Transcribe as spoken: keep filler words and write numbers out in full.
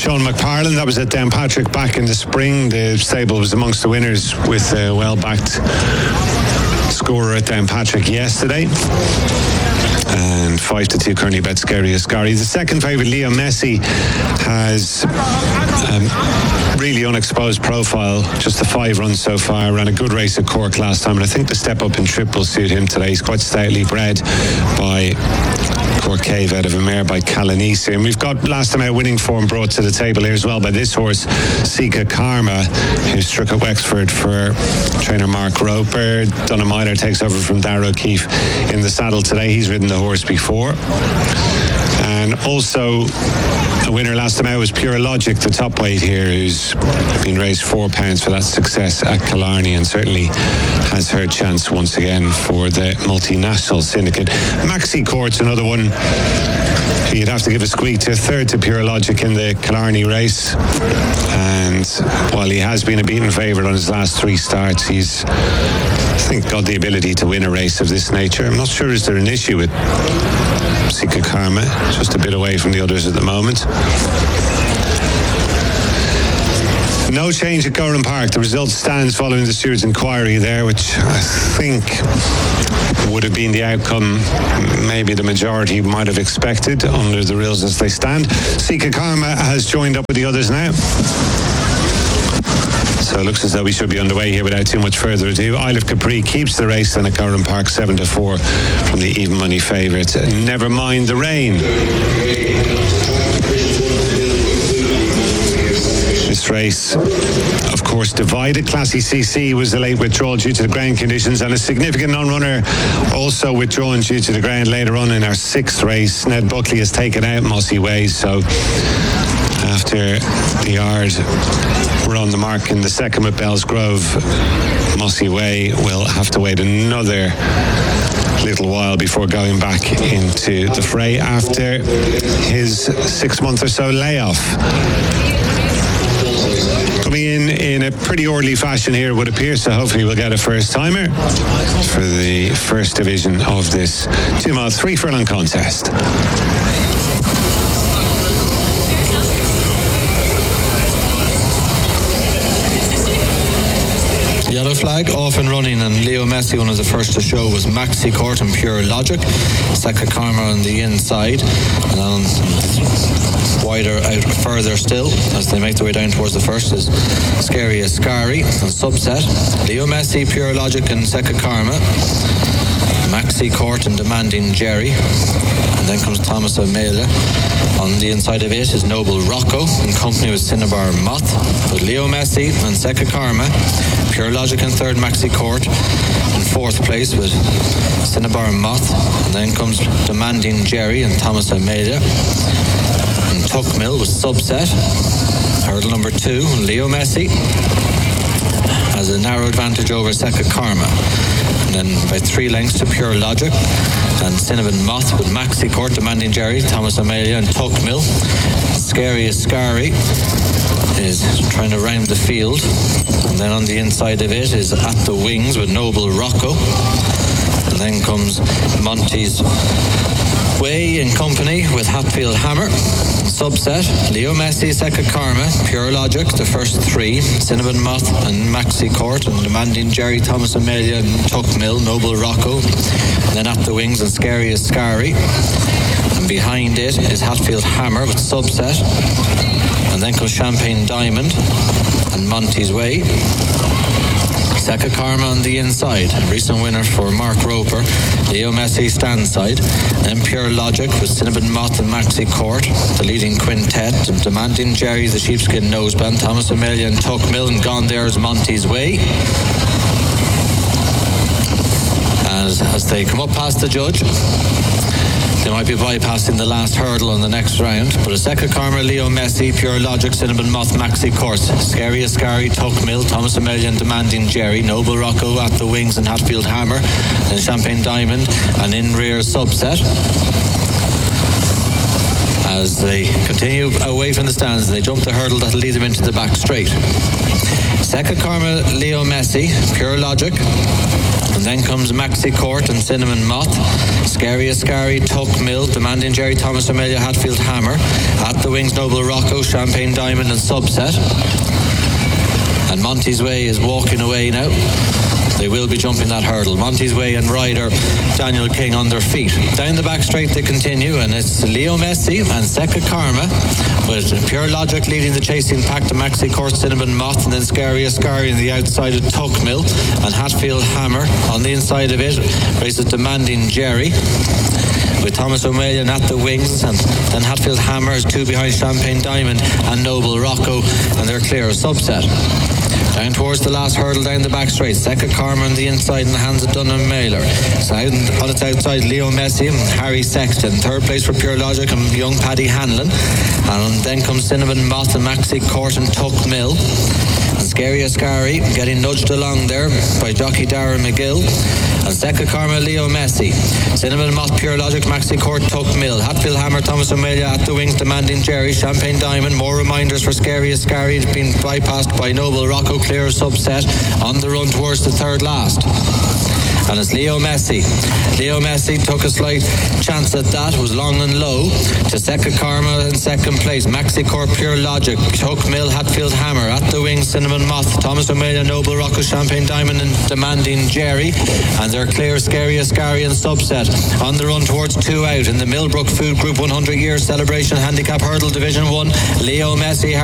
Sean McParland. That was at Downpatrick back in the spring. The stable was amongst the winners with a well-backed scorer at Downpatrick yesterday. And five to two currently bet Scary Ascari. The second favourite, Leo Messi, has um, really unexposed profile. Just the five runs so far. Ran a good race at Cork last time, and I think the step up in trip will suit him today. He's quite stoutly bred by Cork Cave out of a mare by Calanisi. And we've got last time out winning form brought to the table here as well by this horse, Sika Karma, who struck at Wexford for trainer Mark Roper. Donna Myler takes over from Darragh O'Keefe in the saddle today. He's ridden the horse before. And also a winner last time out was Pure Logic, the top weight here, who's been raised four pounds for that success at Killarney, and certainly has her chance once again for the multinational syndicate. Maxi Court's another one who you'd have to give a squeak to. Third to Pure Logic in the Killarney race, and while he has been a beaten favourite on his last three starts, he's I think got the ability to win a race of this nature. I'm not sure is there an issue with Sika Karma, just a bit away from the others at the moment. No change at Gowran Park. The result stands following the steward's inquiry there, which I think would have been the outcome maybe the majority might have expected under the rules as they stand. Sika Karma has joined up with the others now. So it looks as though we should be underway here without too much further ado. Isle of Capri keeps the race then at Gowran Park, seven to four from the even money favourite. Never mind the rain. This race, of course, divided. Classy C C was a late withdrawal due to the ground conditions, and a significant non-runner also withdrawn due to the ground later on in our sixth race. Ned Buckley has taken out Mossy Ways, so after the yard were on the mark in the second with Bell's Grove, Mossy Way will have to wait another little while before going back into the fray after his six month or so layoff. Coming in in a pretty orderly fashion here, it would appear, so hopefully we'll get a first timer for the first division of this two mile three furlong contest. Yellow flag off and running, and Leo Messi, one of the first to show, was Maxi Court and Pure Logic. Sika Karma on the inside, and on wider out further still as they make their way down towards the first is Scary Ascari and Subset. Leo Messi, Pure Logic and Sika Karma. Maxi Court and Demanding Jerry, and then comes Thomas O'Malley. On the inside of it is Noble Rocco in company with Cinnabar Moth, with Leo Messi and Sika Karma, Pure Logic in third, Maxi Court in fourth place with Cinnabar Moth, and then comes Demanding Jerry and Thomas O'Malley. And Tuck Mill with Subset. Hurdle number two, Leo Messi has a narrow advantage over Sika Karma, and then by three lengths to Pure Logic and Cinnamon Moth with Maxi Court, Demanding Jerry, Thomas O'Malley and Tuck Mill. Scary Ascari is trying to round the field, and then on the inside of it is At the Wings with Noble Rocco, and then comes Monty's Way in company with Hatfield Hammer. Subset, Leo Messi, Sika Karma, Pure Logic, the first three, Cinnamon Moth and Maxi Court, and Demanding Jerry, Thomas O'Malley and Tuck Mill, Noble Rocco, and then At the Wings and Scary Ascari. And behind it is Hatfield Hammer with Subset, and then comes Champagne Diamond and Monty's Way. Sika Karma on the inside, recent winner for Mark Roper, Leo Messi standside, then Pure Logic with Cinnamon Moth and Maxi Court, the leading quintet, and Demanding Jerry, the sheepskin noseband, Thomas O'Malley and Tuck Mill, and gone there is Monty's Way. As, as they come up past the judge, they might be bypassing the last hurdle on the next round, but a Sika Karma, Leo Messi, Pure Logic, Cinnamon Moth, Maxi Court, Scary Ascari, Tuck Mill, Thomas O'Malley and Demanding Jerry, Noble Rocco, At the Wings and Hatfield Hammer, and Champagne Diamond, and in rear Subset. As they continue away from the stands, and they jump the hurdle that'll lead them into the back straight. Sika Karma, Leo Messi, Pure Logic, and then comes Maxi Court and Cinnamon Moth, Scary Ascari, Tuck Mill, Demanding Jerry, Thomas O'Malley, Hatfield Hammer, At the wings, Noble Rocco, Champagne Diamond and Subset. And Monty's Way is walking away now. They will be jumping that hurdle. Monty's Way and rider Daniel King on their feet. Down the back straight they continue, and it's Leo Messi and Secca Karma, with Pure Logic leading the chasing pack to Maxi Court, Cinnamon Moth, and then Scary Ascari on the outside of Tuck Mill, and Hatfield Hammer on the inside of it races Demanding Jerry, with Thomas O'Malley at the wings, and then Hatfield Hammer is two behind Champagne Diamond and Noble Rocco, and they're clear of Subset. Down towards the last hurdle down the back straight, Secca Karma on the inside in the hands of Dunham Mailer. So on its outside, Leo Messi and Harry Sexton. Third place for Pure Logic and young Paddy Hanlon. And then comes Cinnamon Moth and Maxi Court and Tuck Mill. And Scary Ascari getting nudged along there by jockey Darren McGill. And Secca Karma, Leo Messi. Cinnamon Moth, Pure Logic, Maxi Court, Tuck Mill. Hatfield Hammer, Thomas O'Malley at the wings, Demanding Jerry. Champagne Diamond. More reminders for Scary Ascari. It's been bypassed by Noble Rocco, clear of Subset. On the run towards the third last. And it's Leo Messi. Leo Messi took a slight chance at that, was long and low. To Secca Karma in second place. Maxi Court, Pure Logic, Tuck Mill, Hatfield Hammer. At the wings, Cinnamon Moth, Thomas O'Malley, Noble Rocco, Champagne Diamond and Demanding Jerry. And they're clear, Scary Ascari and Subset. On the run towards two out in the Millbrook Food Group one hundred year celebration handicap hurdle division one. Leo Messi,